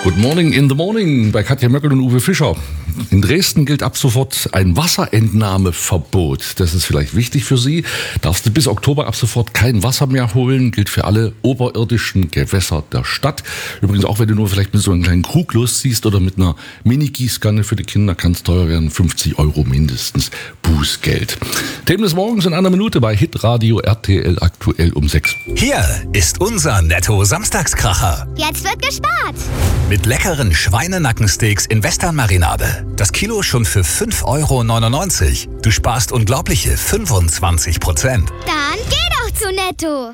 Good morning in the morning bei Katja Möckel und Uwe Fischer. In Dresden gilt ab sofort ein Wasserentnahmeverbot. Das ist vielleicht wichtig für Sie. Darfst du bis Oktober ab sofort kein Wasser mehr holen. Gilt für alle oberirdischen Gewässer der Stadt. Übrigens auch, wenn du nur vielleicht mit so einem kleinen Krug losziehst oder mit einer Mini-Gießkanne für die Kinder, kann es teuer werden. 50 € mindestens Bußgeld. Themen des Morgens in einer Minute bei Hitradio RTL aktuell um 6. Hier ist unser Netto-Samstagskracher. Jetzt wird gespart. Mit leckeren Schweinenackensteaks in Western-Marinade. Das Kilo schon für 5,99 €. Du sparst unglaubliche 25%. Dann geh doch zu Netto.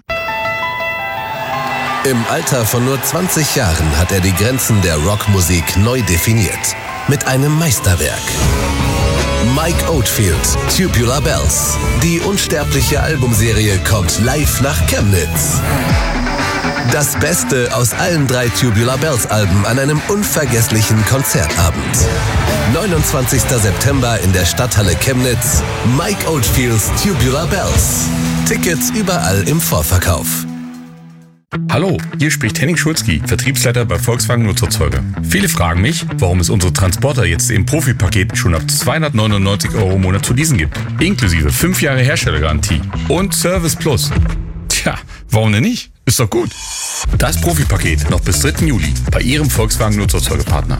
Im Alter von nur 20 Jahren hat er die Grenzen der Rockmusik neu definiert. Mit einem Meisterwerk. Mike Oldfield, Tubular Bells. Die unsterbliche Albumserie kommt live nach Chemnitz. Das Beste aus allen 3 Tubular Bells Alben an einem unvergesslichen Konzertabend. 29. September in der Stadthalle Chemnitz. Mike Oldfields Tubular Bells. Tickets überall im Vorverkauf. Hallo, hier spricht Henning Schulzki, Vertriebsleiter bei Volkswagen Nutzerzeuger. Viele fragen mich, warum es unsere Transporter jetzt im Profipaket schon ab 299 € im Monat zu leasen gibt. Inklusive 5 Jahre Herstellergarantie und Service Plus. Tja, warum denn nicht? Ist doch gut. Das Profipaket noch bis 3. Juli bei Ihrem Volkswagen Nutzerzeugerpartner.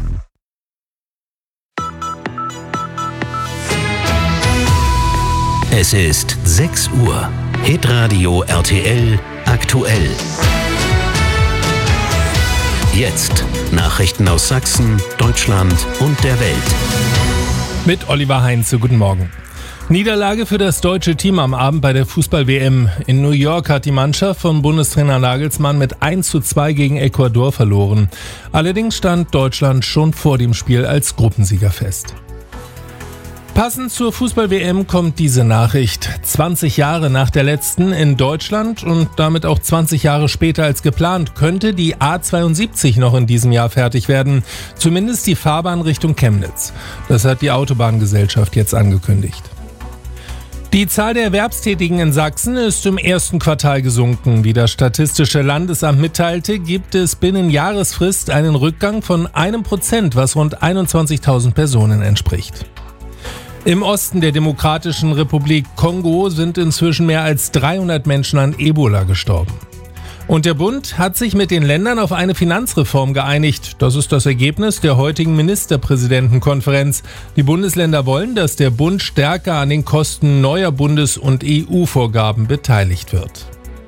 Es ist 6 Uhr. Hitradio RTL aktuell. Jetzt Nachrichten aus Sachsen, Deutschland und der Welt. Mit Oliver Heinze, guten Morgen. Niederlage für das deutsche Team am Abend bei der Fußball-WM. In New York hat die Mannschaft von Bundestrainer Nagelsmann mit 1:2 gegen Ecuador verloren. Allerdings stand Deutschland schon vor dem Spiel als Gruppensieger fest. Passend zur Fußball-WM kommt diese Nachricht. 20 Jahre nach der letzten in Deutschland und damit auch 20 Jahre später als geplant, könnte die A72 noch in diesem Jahr fertig werden. Zumindest die Fahrbahn Richtung Chemnitz. Das hat die Autobahngesellschaft jetzt angekündigt. Die Zahl der Erwerbstätigen in Sachsen ist im ersten Quartal gesunken. Wie das Statistische Landesamt mitteilte, gibt es binnen Jahresfrist einen Rückgang von 1%, was rund 21.000 Personen entspricht. Im Osten der Demokratischen Republik Kongo sind inzwischen mehr als 300 Menschen an Ebola gestorben. Und der Bund hat sich mit den Ländern auf eine Finanzreform geeinigt. Das ist das Ergebnis der heutigen Ministerpräsidentenkonferenz. Die Bundesländer wollen, dass der Bund stärker an den Kosten neuer Bundes- und EU-Vorgaben beteiligt wird.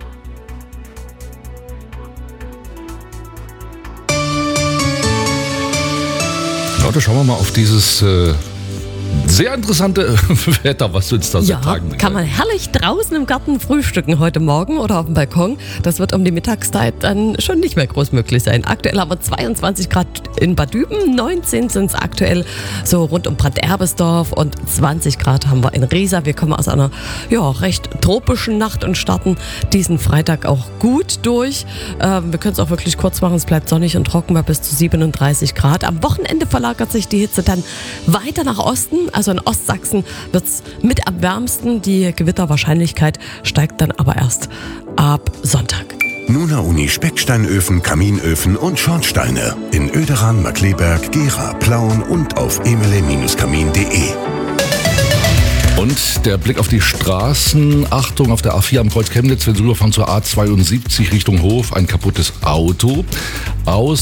Leute, schauen wir mal auf dieses sehr interessante Wetter, was du uns da seit Tagen bringst. Kann man herrlich draußen im Garten frühstücken heute Morgen oder auf dem Balkon. Das wird um die Mittagszeit dann schon nicht mehr groß möglich sein. Aktuell haben wir 22 Grad in Bad Düben, 19 sind es aktuell so rund um Bad Erbesdorf und 20 Grad haben wir in Riesa. Wir kommen aus einer recht tropischen Nacht und starten diesen Freitag auch gut durch. Wir können es auch wirklich kurz machen, es bleibt sonnig und trocken bei bis zu 37 Grad. Am Wochenende verlagert sich die Hitze dann weiter nach Osten. Also in Ostsachsen wird es mit am wärmsten. Die Gewitterwahrscheinlichkeit steigt dann aber erst ab Sonntag. Nuna Uni Specksteinöfen, Kaminöfen und Schornsteine in Oederan, Markkleeberg, Gera, Plauen und auf emele-kamin.de. Und der Blick auf die Straßen. Achtung, auf der A4 am Kreuz Chemnitz, wenn Sie rüberfahren zur A72 Richtung Hof, ein kaputtes Auto. Aus